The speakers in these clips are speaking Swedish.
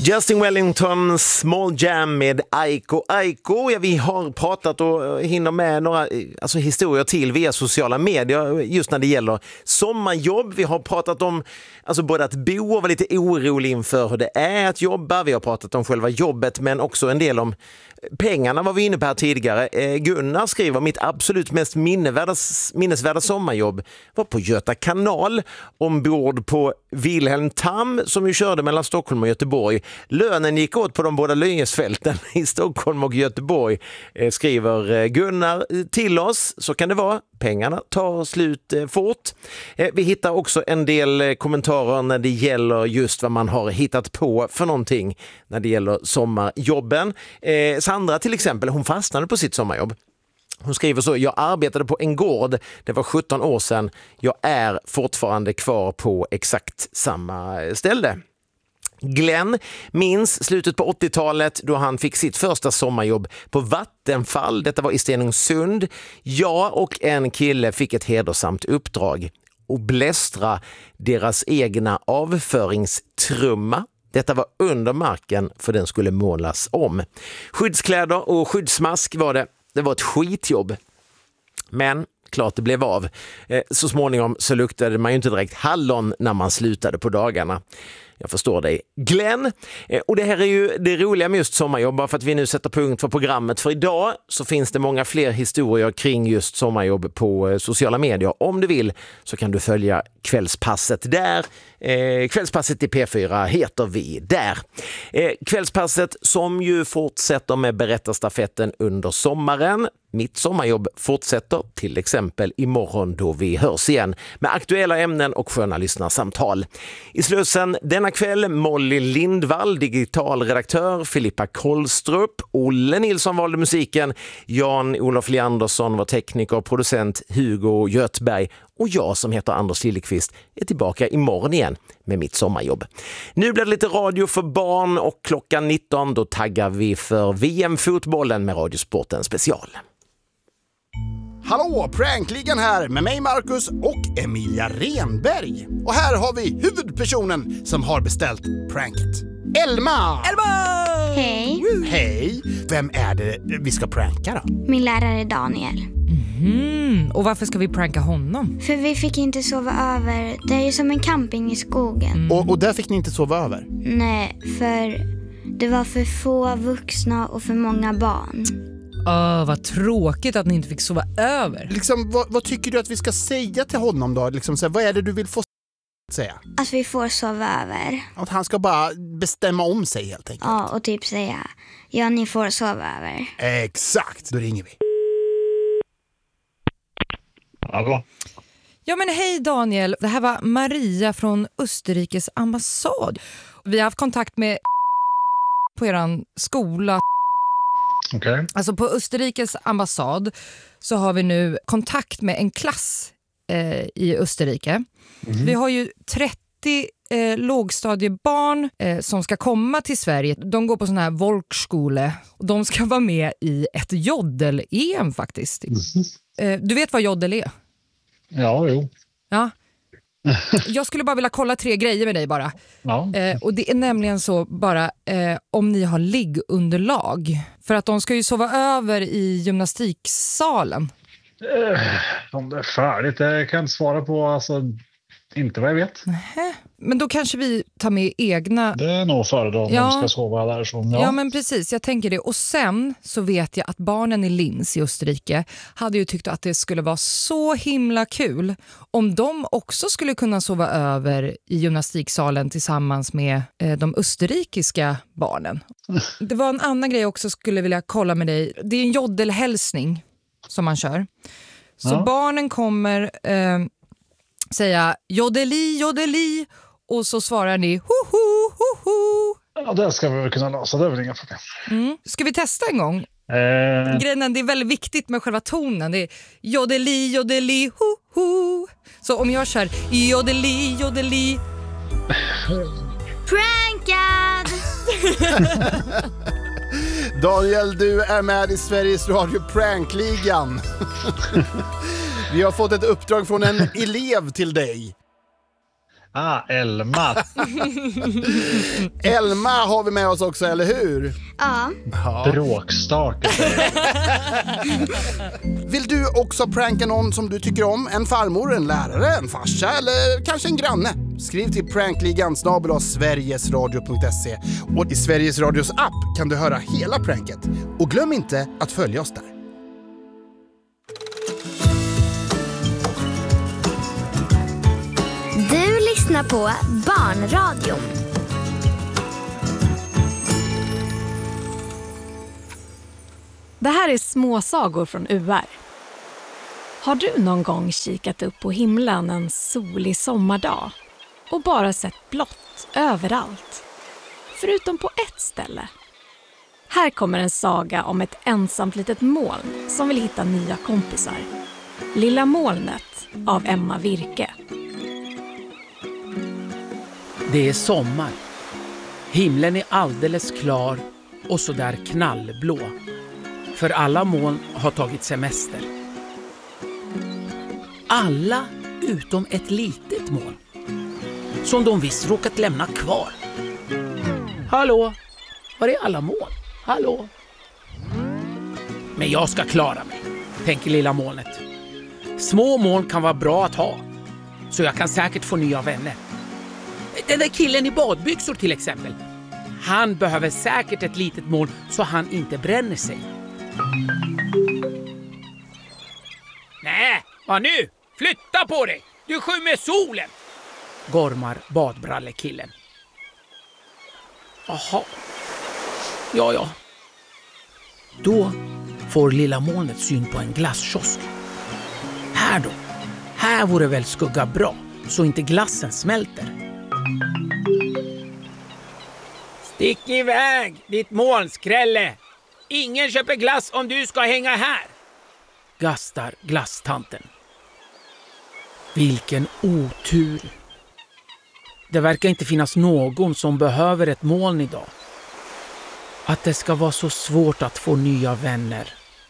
Justin Wellington, Small Jam med Aiko Aiko. Ja, vi har pratat och hinner med några historier till via sociala medier just när det gäller sommarjobb. Vi har pratat om både att bo och vara lite orolig inför hur det är att jobba. Vi har pratat om själva jobbet men också en del om pengarna var vi inne på här tidigare. Gunnar skriver: mitt absolut mest minnesvärda sommarjobb var på Göta kanal ombord på Wilhelm Tam som ju körde mellan Stockholm och Göteborg. Lönen gick åt på de båda Lyngesfälten i Stockholm och Göteborg, skriver Gunnar till oss. Så kan det vara. Pengarna tar slut fort. Vi hittar också en del kommentarer när det gäller just vad man har hittat på för någonting när det gäller sommarjobben. Sandra till exempel, hon fastnade på sitt sommarjobb. Hon skriver så: jag arbetade på en gård, det var 17 år sedan. Jag är fortfarande kvar på exakt samma ställe. Glenn minns slutet på 80-talet då han fick sitt första sommarjobb på Vattenfall. Detta var i Stenungsund. Jag och en kille fick ett hedersamt uppdrag att blästra deras egna avföringstrumma. Detta var under marken för den skulle målas om. Skyddskläder och skyddsmask var det. Det var ett skitjobb. Men klart det blev av. Så småningom så luktade man ju inte direkt hallon när man slutade på dagarna. Jag förstår dig, Glenn. Och det här är ju det roliga med just sommarjobb, för att vi nu sätter punkt för programmet. För idag så finns det många fler historier kring just sommarjobb på sociala medier. Om du vill så kan du följa Kvällspasset där. Kvällspasset i P4 heter vi där. Kvällspasset som ju fortsätter med berättarstafetten under sommaren. Mitt sommarjobb fortsätter till exempel imorgon då vi hörs igen med aktuella ämnen och sköna lyssnarsamtal. I Slussen denna kväll Molly Lindvall, digital redaktör, Filippa Kollstrup, Olle Nilsson valde musiken, Jan-Olof Leandersson var tekniker, producent Hugo Götberg och jag som heter Anders Lillekvist är tillbaka imorgon igen med mitt sommarjobb. Nu blir det lite radio för barn och klockan 19 då taggar vi för VM-fotbollen med Radiosporten special. Hallå, Prankligan här med mig Marcus och Emilia Renberg. Och här har vi huvudpersonen som har beställt pranket. Elma! Hej. Hej! Vem är det vi ska pranka då? Min lärare Daniel. Och varför ska vi pranka honom? För vi fick inte sova över. Det är ju som en camping i skogen. Och där fick ni inte sova över? Nej, för det var för få vuxna och för många barn. Vad tråkigt att ni inte fick sova över. Vad tycker du att vi ska säga till honom då? Vad är det du vill få säga? Att vi får sova över. Att han ska bara bestämma om sig helt enkelt. Ja, och typ säga: ja, ni får sova över. Exakt, då ringer vi. Hallå? Ja men hej Daniel, det här var Maria från Österrikes ambassad. Vi har haft kontakt med på eran skola. Okay. Alltså på Österrikes ambassad så har vi nu kontakt med en klass i Österrike. Vi har ju 30 lågstadiebarn som ska komma till Sverige. De går på sån här Volksskole och de ska vara med i ett joddel-EM faktiskt. Du vet vad joddel är? Ja, jo. Ja. Jag skulle bara vilja kolla 3 grejer med dig bara. Ja. Och det är nämligen så bara om ni har liggunderlag. För att de ska ju sova över i gymnastiksalen. Om det är färdigt, det kan jag inte svara på. Inte vad jag vet. Men då kanske vi tar med egna. Det är nog föredra om de ska sova där. Ja men precis, jag tänker det. Och sen så vet jag att barnen i Linz i Österrike hade ju tyckt att det skulle vara så himla kul om de också skulle kunna sova över i gymnastiksalen tillsammans med de österrikiska barnen. Det var en annan grej också skulle vilja kolla med dig. Det är en joddelhälsning som man kör. Så barnen kommer säga jodeli, jodeli och så svarar ni ho-ho, ho-ho. Ja, det ska vi väl kunna lösa, det är väl inga problem. Ska vi testa en gång? Grejen, det är väldigt viktigt med själva tonen. Det är jodeli, jodeli, ho-ho. Så om jag kör jodeli, jodeli. Prankad! Daniel, du är med i Sveriges Radio Prankligan. Vi har fått ett uppdrag från en elev till dig. Elma. Elma har vi med oss också, eller hur? Ja. Bråkstake. Vill du också pranka någon som du tycker om? En farmor, en lärare, en farsa eller kanske en granne? Skriv till prankligan@sverigesradio.se. Och i Sveriges Radios app kan du höra hela pranket. Och glöm inte att följa oss där. Du lyssnar på Barnradion. Det här är småsagor från UR. Har du någon gång kikat upp på himlen en solig sommardag och bara sett blått överallt? Förutom på ett ställe. Här kommer en saga om ett ensamt litet moln som vill hitta nya kompisar. Lilla molnet av Emma Virke. Det är sommar. Himlen är alldeles klar och så där knallblå. För alla moln har tagit semester. Alla utom ett litet moln. Som de visst råkat lämna kvar. Hallå? Var är alla moln? Hallå? Men jag ska klara mig, tänker lilla molnet. Små moln kan vara bra att ha. Så jag kan säkert få nya vänner. Den där killen i badbyxor till exempel. Han behöver säkert ett litet moln så han inte bränner sig. Nej, vad nu? Flytta på dig! Du skymmer solen! Gormar badbrallekillen. Jaha. Ja. Då får lilla molnet syn på en glasskiosk. Här då? Här vore väl skugga bra så inte glassen smälter. Stick iväg, ditt molnskrälle! Ingen köper glass om du ska hänga här! Gastar glasstanten. Vilken otur! Det verkar inte finnas någon som behöver ett moln idag. Att det ska vara så svårt att få nya vänner.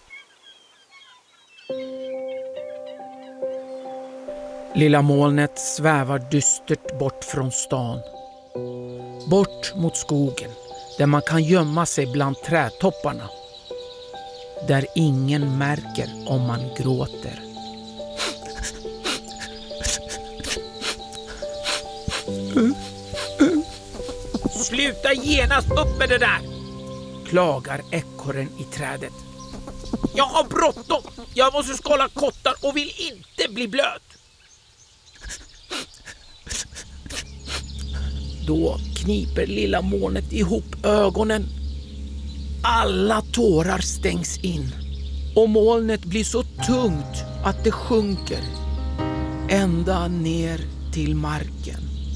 Lilla molnet svävar dystert bort från stan. Bort mot skogen, där man kan gömma sig bland trädtopparna. Där ingen märker om man gråter. Sluta genast upp med det där! Klagar ekorren i trädet. Jag har bråttom! Jag måste skala kottar och vill inte bli blöt! Då kniper lilla molnet ihop ögonen. Alla tårar stängs in. Och molnet blir så tungt att det sjunker. Ända ner till marken.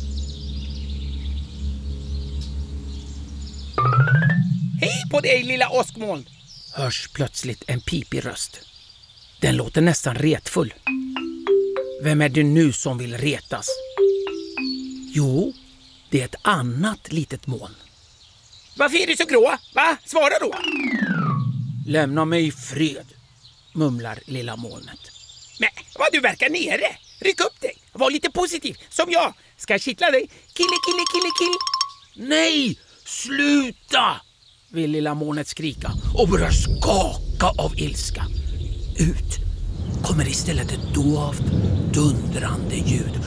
Hej på dig lilla åskmoln! Hörs plötsligt en pipig röst. Den låter nästan retfull. Vem är det nu som vill retas? Jo, det är ett annat litet moln. Varför är du så grå? Va? Svara då! Lämna mig i fred, mumlar lilla molnet. Men vad du verkar nere! Ryck upp dig! Var lite positiv, som jag! Ska jag kittla dig? Kill! Nej! Sluta! Vill lilla molnet skrika och börjar skaka av ilska. Ut kommer istället ett dovt, dundrande ljud.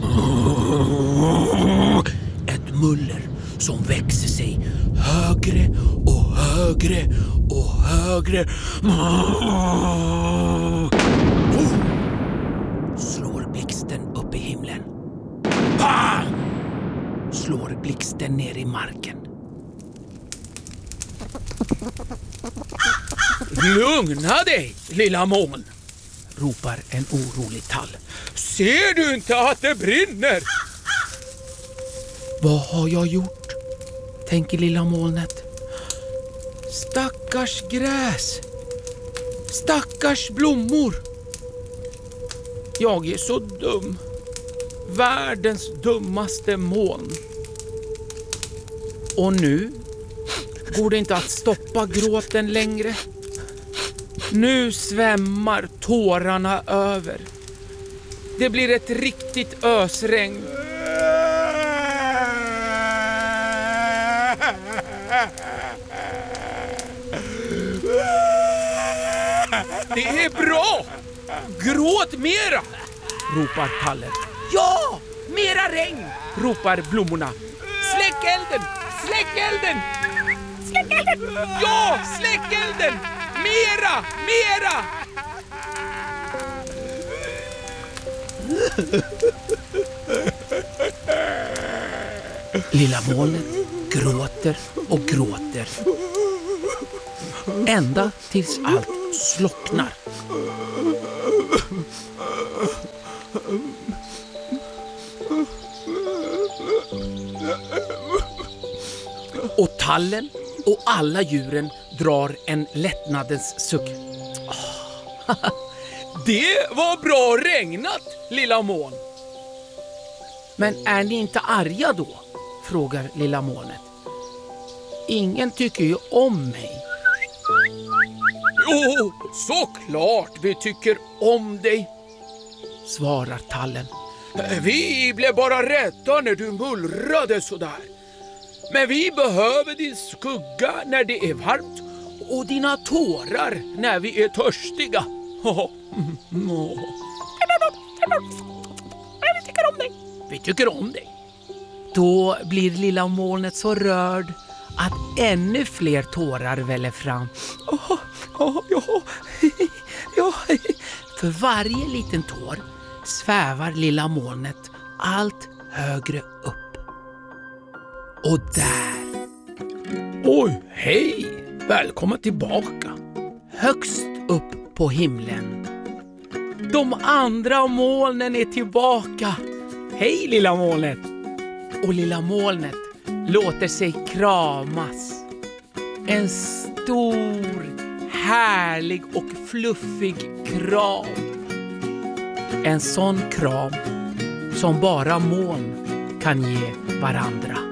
Ett muller som växer sig högre och högre och högre. Slår blixten upp i himlen. Pang! Slår blixten ner i marken. Lugna dig, lilla moln, ropar en orolig tall. Ser du inte att det brinner? Vad har jag gjort? Tänker lilla molnet. Stackars gräs. Stackars blommor. Jag är så dum. Världens dummaste moln. Och nu går det inte att stoppa gråten längre. Nu svämmar tårarna över. Det blir ett riktigt ösregn. Det är bra! Gråt mera! Ropar tallen. Ja! Mera regn! Ropar blommorna. Släck elden! Släck elden! Släck elden! Ja! Släck elden! Mera! Mera! Lilla molnet gråter och gråter. Ända tills allt slocknar. Och tallen och alla djuren drar en lättnadens suck. Det var bra regnat, lilla moln. Men är ni inte arga då? Frågar lilla molnet. Ingen tycker ju om mig. Jo, såklart vi tycker om dig, svarar tallen. Vi blev bara rädda när du mullrade sådär. Men vi behöver din skugga när det är varmt och dina tårar när vi är törstiga. Vi tycker om dig. Vi tycker om dig. Då blir lilla molnet så rörd att ännu fler tårar väller fram. Ja. För varje liten tår svävar lilla molnet allt högre upp. Och där. Oj, hej! Välkommen tillbaka. Högst upp på himlen. De andra molnen är tillbaka. Hej lilla molnet. Och lilla molnet låter sig kramas. En stor, härlig och fluffig kram. En sån kram som bara moln kan ge varandra.